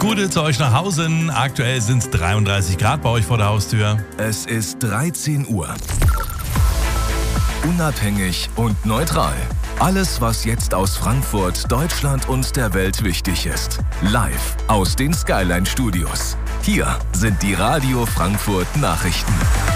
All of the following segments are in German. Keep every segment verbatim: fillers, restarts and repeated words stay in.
Gute zu euch nach Hause. Aktuell sind es dreiunddreißig Grad bei euch vor der Haustür. Es ist dreizehn Uhr. Unabhängig und neutral. Alles, was jetzt aus Frankfurt, Deutschland und der Welt wichtig ist. Live aus den Skyline Studios. Hier sind die Radio Frankfurt Nachrichten.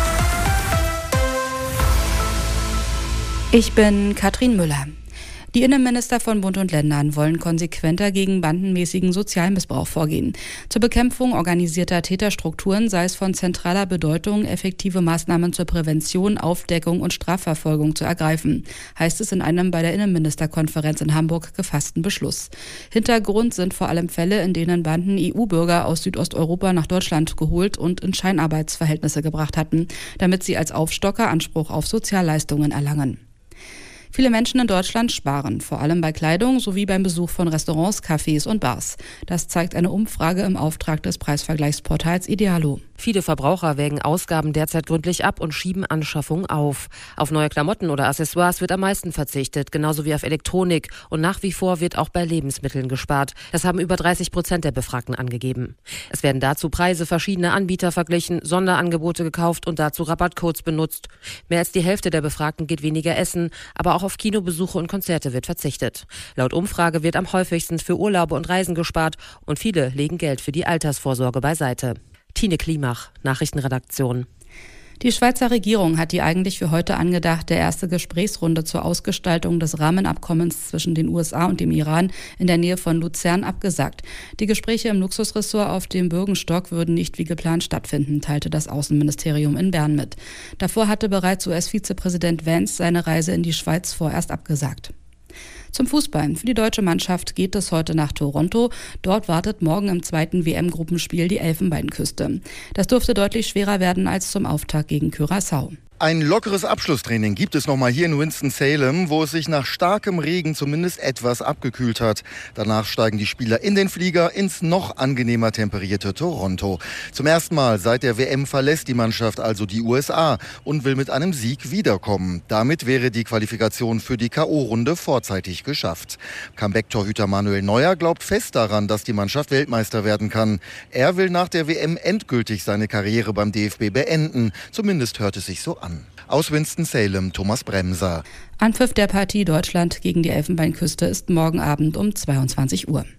Ich bin Katrin Müller. Die Innenminister von Bund und Ländern wollen konsequenter gegen bandenmäßigen Sozialmissbrauch vorgehen. Zur Bekämpfung organisierter Täterstrukturen sei es von zentraler Bedeutung, effektive Maßnahmen zur Prävention, Aufdeckung und Strafverfolgung zu ergreifen, heißt es in einem bei der Innenministerkonferenz in Hamburg gefassten Beschluss. Hintergrund sind vor allem Fälle, in denen Banden E U-Bürger aus Südosteuropa nach Deutschland geholt und in Scheinarbeitsverhältnisse gebracht hatten, damit sie als Aufstocker Anspruch auf Sozialleistungen erlangen. Viele Menschen in Deutschland sparen, vor allem bei Kleidung sowie beim Besuch von Restaurants, Cafés und Bars. Das zeigt eine Umfrage im Auftrag des Preisvergleichsportals Idealo. Viele Verbraucher wägen Ausgaben derzeit gründlich ab und schieben Anschaffungen auf. Auf neue Klamotten oder Accessoires wird am meisten verzichtet, genauso wie auf Elektronik. Und nach wie vor wird auch bei Lebensmitteln gespart. Das haben über dreißig Prozent der Befragten angegeben. Es werden dazu Preise verschiedener Anbieter verglichen, Sonderangebote gekauft und dazu Rabattcodes benutzt. Mehr als die Hälfte der Befragten geht weniger essen, aber auch auf Kinobesuche und Konzerte wird verzichtet. Laut Umfrage wird am häufigsten für Urlaube und Reisen gespart und viele legen Geld für die Altersvorsorge beiseite. Tine Klimach, Nachrichtenredaktion. Die Schweizer Regierung hat die eigentlich für heute angedachte erste Gesprächsrunde zur Ausgestaltung des Rahmenabkommens zwischen den U S A und dem Iran in der Nähe von Luzern abgesagt. Die Gespräche im Luxusressort auf dem Bürgenstock würden nicht wie geplant stattfinden, teilte das Außenministerium in Bern mit. Davor hatte bereits U S-Vizepräsident Vance seine Reise in die Schweiz vorerst abgesagt. Zum Fußball. Für die deutsche Mannschaft geht es heute nach Toronto. Dort wartet morgen im zweiten W M-Gruppenspiel die Elfenbeinküste. Das dürfte deutlich schwerer werden als zum Auftakt gegen Curaçao. Ein lockeres Abschlusstraining gibt es nochmal hier in Winston-Salem, wo es sich nach starkem Regen zumindest etwas abgekühlt hat. Danach steigen die Spieler in den Flieger ins noch angenehmer temperierte Toronto. Zum ersten Mal seit der W M verlässt die Mannschaft also die U S A und will mit einem Sieg wiederkommen. Damit wäre die Qualifikation für die K O-Runde vorzeitig geschafft. Comeback-Torhüter Manuel Neuer glaubt fest daran, dass die Mannschaft Weltmeister werden kann. Er will nach der W M endgültig seine Karriere beim D F B beenden. Zumindest hört es sich so an. Aus Winston-Salem, Thomas Bremser. Anpfiff der Partie Deutschland gegen die Elfenbeinküste ist morgen Abend um zweiundzwanzig Uhr.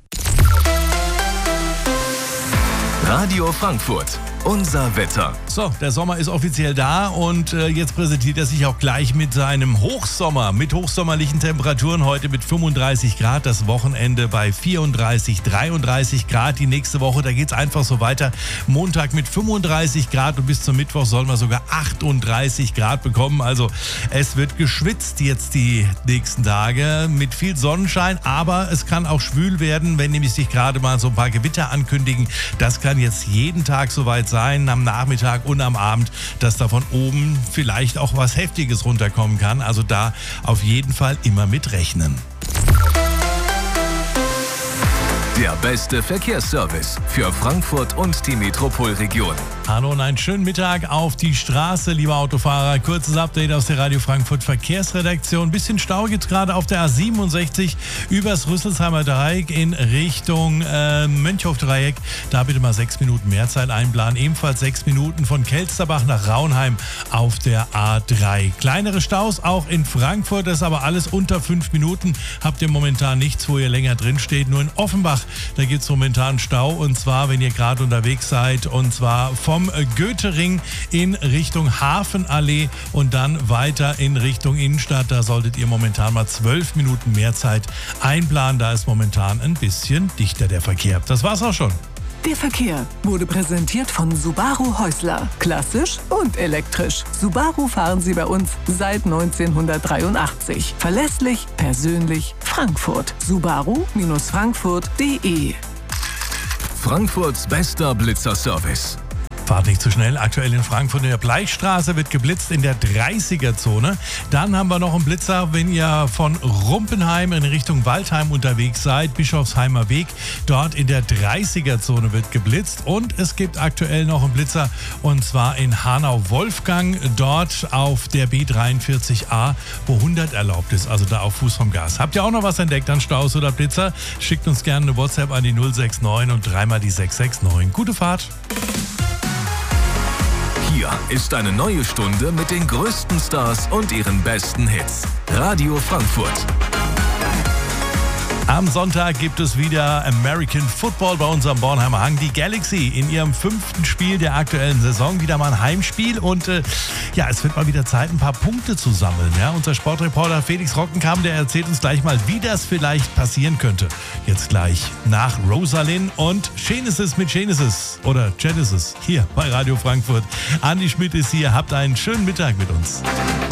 Radio Frankfurt. Unser Wetter. So, der Sommer ist offiziell da und äh, jetzt präsentiert er sich auch gleich mit seinem Hochsommer, mit hochsommerlichen Temperaturen. Heute mit fünfunddreißig Grad, das Wochenende bei vierunddreißig, dreiunddreißig Grad. Die nächste Woche, da geht es einfach so weiter. Montag mit fünfunddreißig Grad und bis zum Mittwoch sollen wir sogar achtunddreißig Grad bekommen. Also es wird geschwitzt jetzt die nächsten Tage mit viel Sonnenschein, aber es kann auch schwül werden, wenn nämlich sich gerade mal so ein paar Gewitter ankündigen. Das kann jetzt jeden Tag soweit sein, am Nachmittag und am Abend, dass da von oben vielleicht auch was Heftiges runterkommen kann. Also da auf jeden Fall immer mit rechnen. Der beste Verkehrsservice für Frankfurt und die Metropolregion. Hallo und einen schönen Mittag auf die Straße, liebe Autofahrer. Kurzes Update aus der Radio Frankfurt Verkehrsredaktion. Bisschen Stau gibt es gerade auf der A siebenundsechzig übers Rüsselsheimer Dreieck in Richtung äh, Mönchhof-Dreieck. Da bitte mal sechs Minuten mehr Zeit einplanen. Ebenfalls sechs Minuten von Kelsterbach nach Raunheim auf der A drei. Kleinere Staus auch in Frankfurt, das ist aber alles unter fünf Minuten. Habt ihr momentan nichts, wo ihr länger drin steht. Nur in Offenbach, da gibt es momentan Stau, und zwar, wenn ihr gerade unterwegs seid, und zwar vom Goethering in Richtung Hafenallee und dann weiter in Richtung Innenstadt. Da solltet ihr momentan mal zwölf Minuten mehr Zeit einplanen. Da ist momentan ein bisschen dichter der Verkehr. Das war's auch schon. Der Verkehr wurde präsentiert von Subaru Häusler. Klassisch und elektrisch. Subaru fahren Sie bei uns seit neunzehnhundertdreiundachtzig. Verlässlich, persönlich, Frankfurt. Subaru Frankfurt punkt de. Frankfurts bester Blitzerservice. Fahrt nicht zu schnell. Aktuell in Frankfurt in der Bleichstraße wird geblitzt in der dreißiger-Zone. Dann haben wir noch einen Blitzer, wenn ihr von Rumpenheim in Richtung Waldheim unterwegs seid. Bischofsheimer Weg. Dort in der dreißiger-Zone wird geblitzt. Und es gibt aktuell noch einen Blitzer und zwar in Hanau-Wolfgang. Dort auf der B dreiundvierzig A, wo hundert erlaubt ist. Also da auf Fuß vom Gas. Habt ihr auch noch was entdeckt an Staus oder Blitzer? Schickt uns gerne eine WhatsApp an die null sechs neun und dreimal die sechs sechs neun. Gute Fahrt! Hier ist eine neue Stunde mit den größten Stars und ihren besten Hits. Radio Frankfurt. Am Sonntag gibt es wieder American Football bei uns am Bornheimer Hang. Die Galaxy in ihrem fünften Spiel der aktuellen Saison. Wieder mal ein Heimspiel. Und äh, ja, es wird mal wieder Zeit, ein paar Punkte zu sammeln. Ja? Unser Sportreporter Felix Rockenkamp, der erzählt uns gleich mal, wie das vielleicht passieren könnte. Jetzt gleich nach Rosalind und Genesis mit Genesis oder Genesis hier bei Radio Frankfurt. Andi Schmidt ist hier. Habt einen schönen Mittag mit uns.